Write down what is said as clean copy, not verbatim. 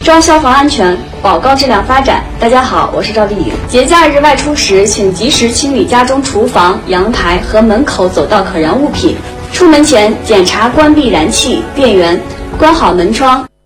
装消防安全，保高质量发展。大家好，我是赵丽颖。节假日外出时，请及时清理家中厨房、阳台和门口走道可燃物品。出门前检查关闭燃气、电源，关好门窗。